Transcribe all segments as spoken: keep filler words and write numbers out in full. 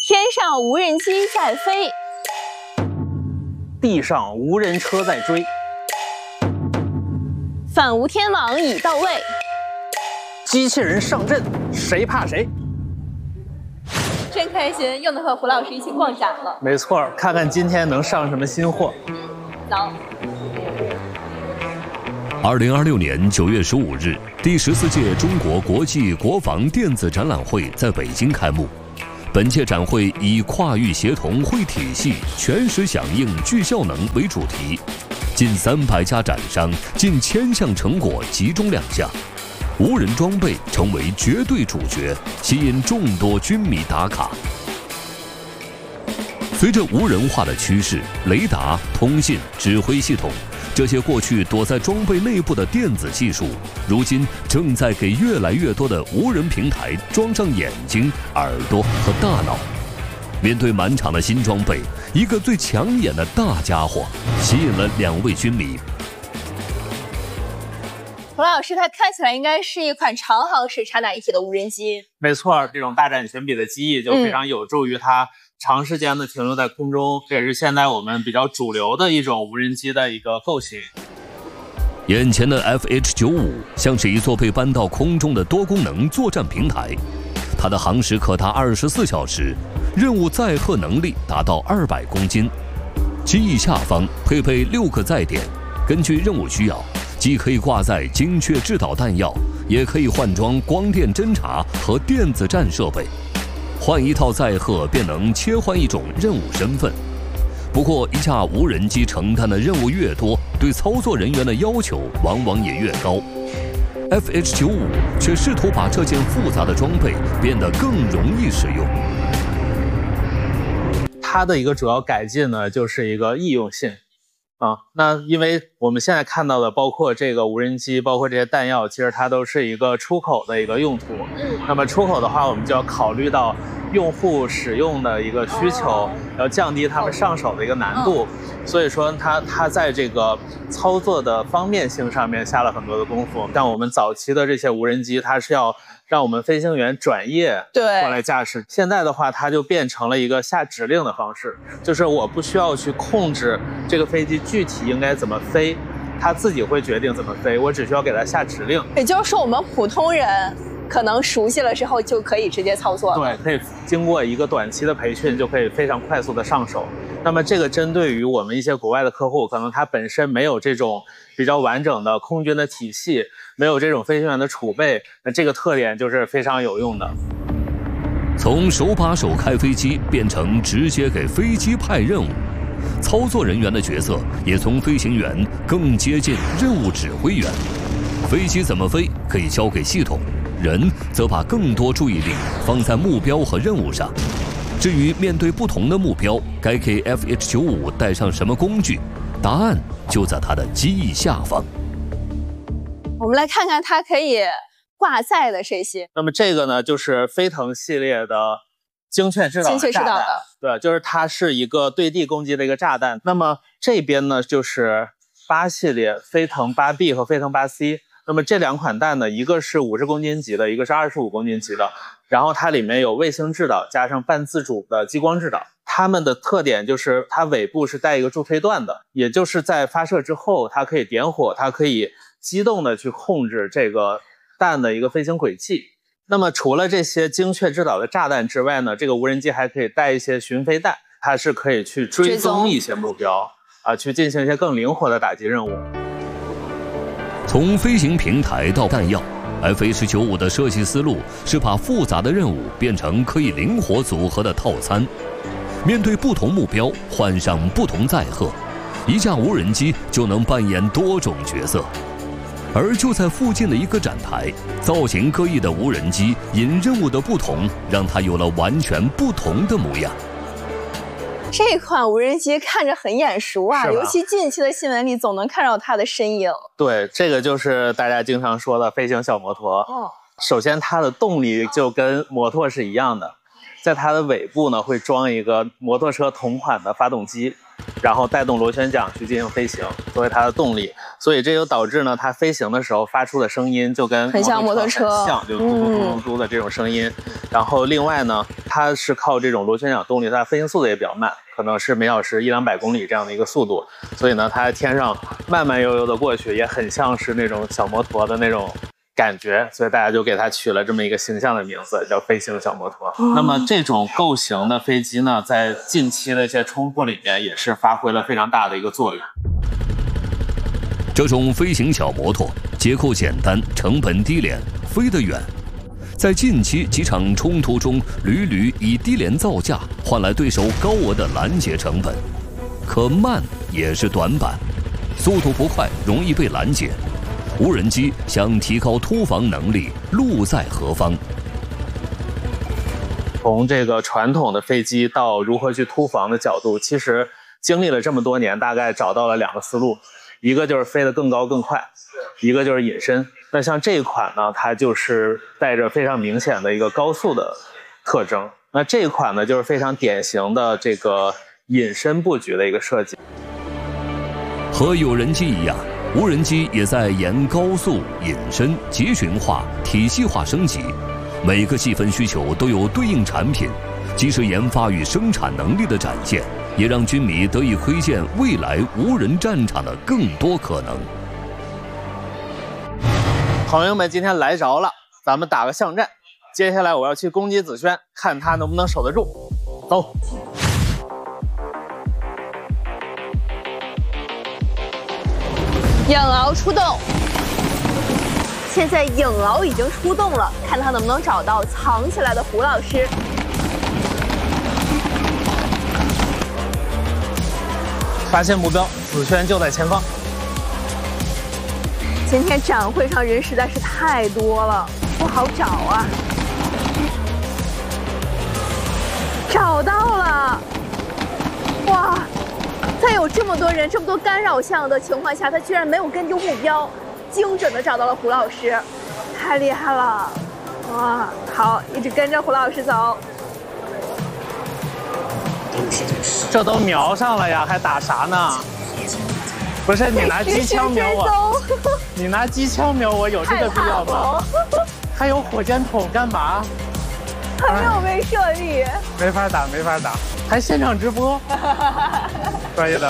天上无人机在飞， 地上无人车在追， 反无天网已到位， 机器人上阵，谁怕谁？ 真开心，又能和胡老师一起逛展了。 没错，看看今天能上什么新货。 走。 二零二六年九月十五日，第十四届中国国际国防电子展览会在北京开幕。本届展会以跨域协同会体系、全时响应聚效能为主题，近三百家展商、近千项成果集中亮相，无人装备成为绝对主角，吸引众多军迷打卡。随着无人化的趋势，雷达、通信、指挥系统这些过去躲在装备内部的电子技术，如今正在给越来越多的无人平台装上眼睛、耳朵和大脑。面对满场的新装备，一个最抢眼的大家伙吸引了两位军迷。 胡老师，它看起来应该是一款长航时插载一体的无人机。 没错，这种大展寻比的机翼就非常有助于它长时间的停留在空中，这也是现在我们比较主流的一种无人机的一个构型。 眼前的 F H 九五 像是一座被搬到空中的多功能作战平台，它的航时可达二十四小时，任务载荷能力达到二百公斤。机翼下方配备六个载点，根据任务需要，既可以挂载精确制导弹药，也可以换装光电侦察和电子战设备。换一套载荷便能切换一种任务身份。不过，一架无人机承担的任务越多，对操作人员的要求往往也越高。F H 九五 却试图把这件复杂的装备变得更容易使用。 它的一个主要改进呢，就是一个易用性。啊，那因为我们现在看到的，包括这个无人机，包括这些弹药，其实它都是一个出口的一个用途。嗯，那么出口的话，我们就要考虑到用户使用的一个需求，要降低他们上手的一个难度。所以说它，它它在这个操作的方便性上面下了很多的功夫。像我们早期的这些无人机，它是要让我们飞行员转业对过来驾驶。现在的话，它就变成了一个下指令的方式，就是我不需要去控制这个飞机具体应该怎么飞，它自己会决定怎么飞，我只需要给它下指令。 也就是说，我们普通人可能熟悉了之后就可以直接操作了。 对，可以经过一个短期的培训，就可以非常快速的上手。那么这个针对于我们一些国外的客户，可能他本身没有这种比较完整的空军的体系，没有这种飞行员的储备，那这个特点就是非常有用的。 从手把手开飞机变成直接给飞机派任务，操作人员的角色也从飞行员更接近任务指挥员。飞机怎么飞可以交给系统，人则把更多注意力放在目标和任务上。至于面对不同的目标，该给 F H 九五 带上什么工具，答案就在它的机翼下方。 我们来看看它可以挂载的这些。 那么这个呢，就是飞腾系列的精确制导的炸弹，对，就是它是一个对地攻击的一个炸弹。那么这边呢，就是八系列飞腾八 B 和飞腾八 C。那么这两款弹呢，一个是五十公斤级的，一个是二十五公斤级的。然后它里面有卫星制导加上半自主的激光制导。它们的特点就是它尾部是带一个助推段的，也就是在发射之后，它可以点火，它可以机动的去控制这个弹的一个飞行轨迹。那么除了这些精确制导的炸弹之外呢，这个无人机还可以带一些巡飞弹，它是可以去追踪一些目标啊，去进行一些更灵活的打击任务。 从飞行平台到弹药 ，F H 九五 的设计思路是把复杂的任务变成可以灵活组合的套餐。面对不同目标，换上不同载荷，一架无人机就能扮演多种角色。而就在附近的一个展台，造型各异的无人机因任务的不同，让它有了完全不同的模样。 这款无人机看着很眼熟啊，尤其近期的新闻里总能看到它的身影。 对，这个就是大家经常说的飞行小摩托。哦，首先它的动力就跟摩托是一样的，在它的尾部呢会装一个摩托车同款的发动机，然后带动螺旋桨去进行飞行，作为它的动力。 所以这就导致呢，它飞行的时候发出的声音就跟很像摩托车， 很像，就嘟嘟嘟嘟嘟的这种声音。嗯、然后另外呢，它是靠这种螺旋桨动力，它飞行速度也比较慢，可能是每小时一两百公里这样的一个速度，所以呢，它在天上慢慢悠悠的过去，也很像是那种小摩托的那种感觉，所以大家就给它取了这么一个形象的名字，叫飞行小摩托。嗯、那么这种构型的飞机呢，在近期的一些冲突里面，也是发挥了非常大的一个作用。 这种飞行小摩托结构简单，成本低廉，飞得远。在近期几场冲突中，屡屡以低廉造价换来对手高额的拦截成本。可慢也是短板，速度不快容易被拦截。无人机想提高突防能力，路在何方？ 从这个传统的飞机到如何去突防的角度，其实经历了这么多年，大概找到了两个思路。一个就是飞得更高更快，一个就是隐身。那像这一款呢，它就是带着非常明显的一个高速的特征。那这一款呢，就是非常典型的这个隐身布局的一个设计。 和有人机一样，无人机也在沿高速、隐身、集群化、体系化升级。每个细分需求都有对应产品，既是研发与生产能力的展现，也让军迷得以窥见未来无人战场的更多可能。 朋友们，今天来着了，咱们打个巷战。接下来我要去攻击子轩，看他能不能守得住。走。 影獒出动。现在影獒已经出动了，看他能不能找到藏起来的胡老师。 发现目标，子轩就在前方。 今天展会上人实在是太多了，不好找啊。找到了！哇，在有这么多人、这么多干扰项的情况下，他居然没有跟丢目标，精准的找到了胡老师，太厉害了！哇，好，一直跟着胡老师走。 这都瞄上了呀，还打啥呢？不是你拿机枪瞄我，你拿机枪瞄我有这个必要吗？还有火箭筒干嘛？ 还没有被设立， 没法打，没法打，还现场直播，专业的。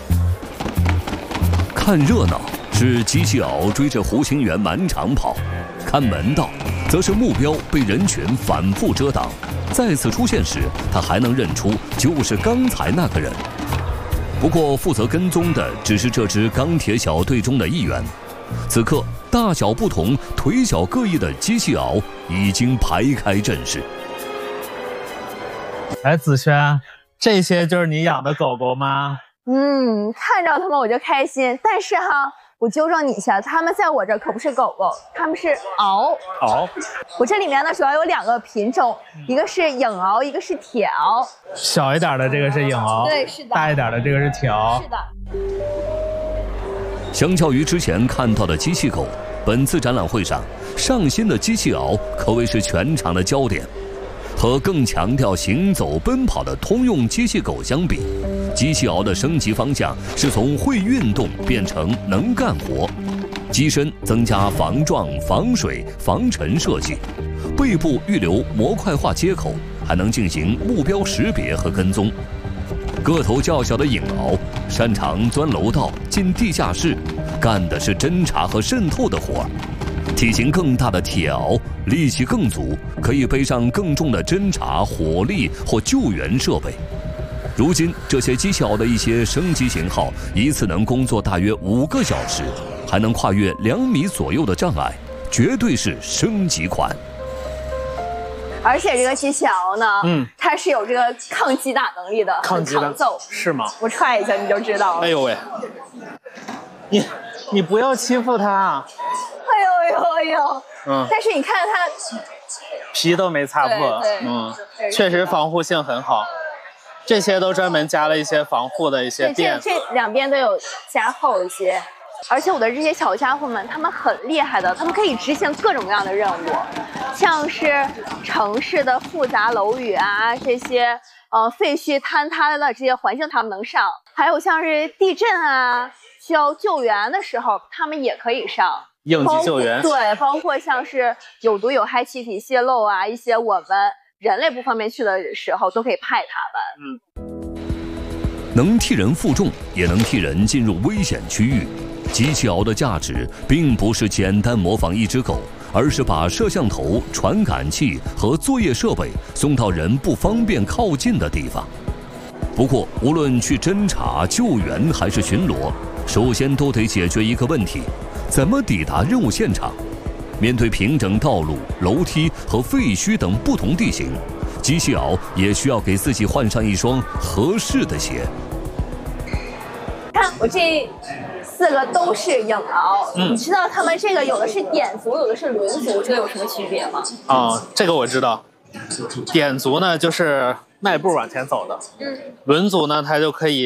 看热闹是机器鳌追着弧形猿满场跑，看门道则是目标被人群反复遮挡。再次出现时，他还能认出就是刚才那个人。不过负责跟踪的只是这支钢铁小队中的一员。此刻大小不同、腿脚各异的机器鳌已经排开阵势。 哎，子轩，这些就是你养的狗狗吗？ 嗯，看着它们我就开心，但是哈。我纠正你一下，它们在我这可不是狗狗，它们是獒。 獒。我这里面呢主要有两个品种，一个是影獒，一个是铁獒。 小一点的这个是影獒， 对，是的。 大一点的这个是铁獒。 是的。 相较于之前看到的机器狗，本次展览会上上新的机器鳌可谓是全场的焦点。和更强调行走奔跑的通用机器狗相比，机器鳌的升级方向是从会运动变成能干活，机身增加防撞、防水、防尘设计，背部预留模块化接口，还能进行目标识别和跟踪。个头较小的影鳌擅长钻楼道、进地下室，干的是侦查和渗透的活儿。体型更大的铁鳌力气更足，可以背上更重的侦察、火力或救援设备。如今这些机器鳌的一些升级型号，一次能工作大约五个小时，还能跨越两米左右的障碍，绝对是升级款。 而且这个机器鳌呢，嗯，它是有这个抗击打能力的， 抗击打揍是吗？ 我踹一下你就知道了。 哎呦喂，你你不要欺负它。 哎呦哎呦，嗯，但是你看它皮都没擦破，嗯，确实防护性很好。这些都专门加了一些防护的一些垫， 这这两边都有加厚一些。而且我的这些小家伙们，他们很厉害的，他们可以执行各种各样的任务。 像是城市的复杂楼宇啊，这些呃废墟坍塌的这些环境他们能上，还有像是地震啊需要救援的时候，他们也可以上应急救援。 对，包括像是有毒有害气体泄漏啊，一些我们人类不方便去的时候，都可以派他们。 嗯，能替人负重，也能替人进入危险区域。机器鳌的价值并不是简单模仿一只狗，而是把摄像头、传感器和作业设备送到人不方便靠近的地方。不过，无论去侦查、救援还是巡逻，首先都得解决一个问题：怎么抵达任务现场？面对平整道路、楼梯和废墟等不同地形，机器鳌也需要给自己换上一双合适的鞋。 看我这四个都是影鳌，嗯，你知道他们这个有的是点足，有的是轮足，这个有什么区别吗？ 啊、嗯，这个我知道。点足呢就是迈步往前走的，嗯，轮足呢它就可以